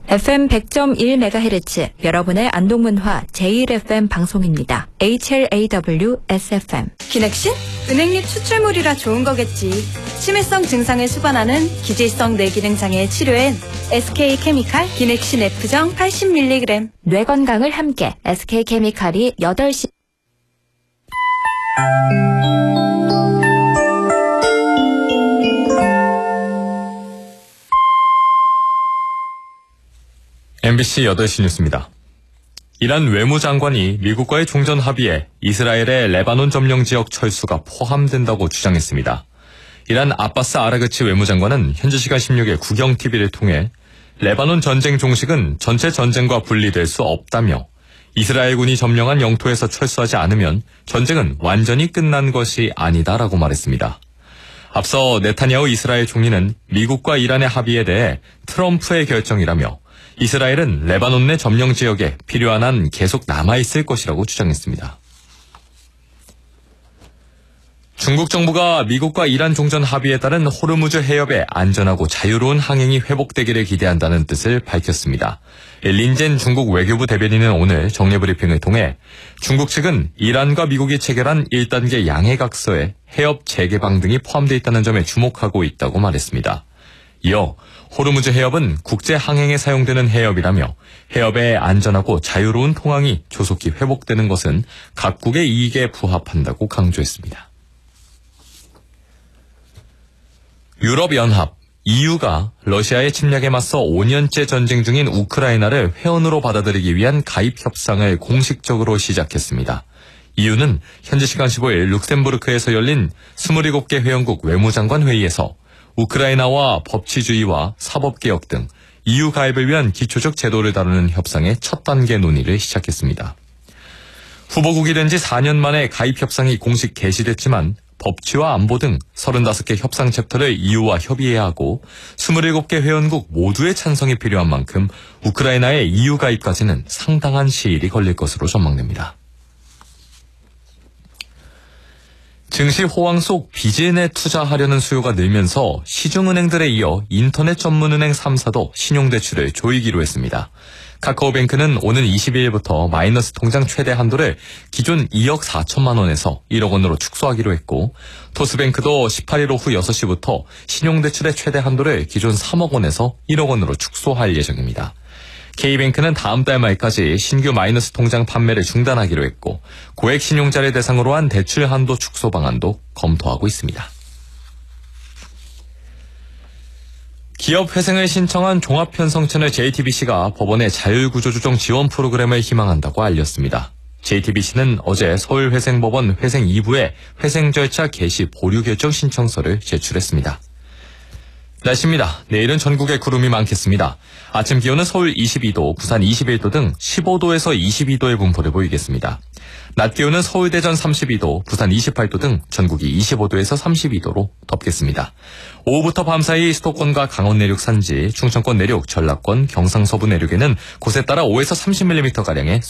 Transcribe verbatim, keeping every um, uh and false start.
에프엠 백 점 일 메가헤르츠 여러분의 안동문화 제일 에프엠 방송입니다. 에이치엘에이더블유 에스에프엠. 기넥신? 은행잎 추출물이라 좋은 거겠지. 치매성 증상을 수반하는 기질성 뇌기능 장애 치료엔 에스케이케미칼 기넥신 F정 팔십 밀리그램. 뇌 건강을 함께 에스케이케미칼이 여덟 시. 엠비씨 여덟 시 뉴스입니다. 이란 외무장관이 미국과의 종전 합의에 이스라엘의 레바논 점령 지역 철수가 포함된다고 주장했습니다. 이란 아바스 아라그치 외무장관은 현지 시간 십육 일 국영티비를 통해 레바논 전쟁 종식은 전체 전쟁과 분리될 수 없다며 이스라엘군이 점령한 영토에서 철수하지 않으면 전쟁은 완전히 끝난 것이 아니다라고 말했습니다. 앞서 네타냐후 이스라엘 총리는 미국과 이란의 합의에 대해 트럼프의 결정이라며 이스라엘은 레바논 내 점령 지역에 필요한 한 계속 남아있을 것이라고 주장했습니다. 중국 정부가 미국과 이란 종전 합의에 따른 호르무즈 해협의 안전하고 자유로운 항행이 회복되기를 기대한다는 뜻을 밝혔습니다. 린젠 중국 외교부 대변인은 오늘 정례브리핑을 통해 중국 측은 이란과 미국이 체결한 일 단계 양해각서에 해협 재개방 등이 포함되어 있다는 점에 주목하고 있다고 말했습니다. 이어 호르무즈 해협은 국제 항행에 사용되는 해협이라며 해협의 안전하고 자유로운 통항이 조속히 회복되는 것은 각국의 이익에 부합한다고 강조했습니다. 유럽연합, 이유가 러시아의 침략에 맞서 오 년째 전쟁 중인 우크라이나를 회원으로 받아들이기 위한 가입 협상을 공식적으로 시작했습니다. 이유는 현지 시간 십오 일 룩셈부르크에서 열린 이십칠 개 회원국 외무장관 회의에서 우크라이나와 법치주의와 사법개혁 등 이유 가입을 위한 기초적 제도를 다루는 협상의 첫 단계 논의를 시작했습니다. 후보국이 된 지 사 년 만에 가입 협상이 공식 개시됐지만 법치와 안보 등 서른다섯 개 협상 챕터를 이유와 협의해야 하고 이십칠 개 회원국 모두의 찬성이 필요한 만큼 우크라이나의 이유 가입까지는 상당한 시일이 걸릴 것으로 전망됩니다. 증시 호황 속 빚은에 투자하려는 수요가 늘면서 시중은행들에 이어 인터넷 전문은행 삼 사도 신용대출을 조이기로 했습니다. 카카오뱅크는 오는 이십이 일부터 마이너스 통장 최대 한도를 기존 이억 사천만 원에서 일억 원으로 축소하기로 했고 토스뱅크도 십팔 일 오후 여섯 시부터 신용대출의 최대 한도를 기존 삼억 원에서 일억 원으로 축소할 예정입니다. K뱅크는 다음 달 말까지 신규 마이너스 통장 판매를 중단하기로 했고 고액 신용자를 대상으로 한 대출 한도 축소 방안도 검토하고 있습니다. 기업 회생을 신청한 종합편성채널 제이티비씨가 법원의 자율구조조정 지원 프로그램을 희망한다고 알렸습니다. 제이티비씨는 어제 서울회생법원 회생 이 부에 회생 절차 개시 보류 결정 신청서를 제출했습니다. 날씨입니다. 내일은 전국에 구름이 많겠습니다. 아침 기온은 서울 이십이 도, 부산 이십일 도 등 십오 도에서 이십이 도의 분포를 보이겠습니다. 낮 기온은 서울 대전 삼십이 도, 부산 이십팔 도 등 전국이 이십오 도에서 삼십이 도로 덥겠습니다. 오후부터 밤사이 수도권과 강원 내륙 산지, 충청권 내륙, 전라권, 경상 서부 내륙에는 곳에 따라 오에서 삼십 밀리미터가량의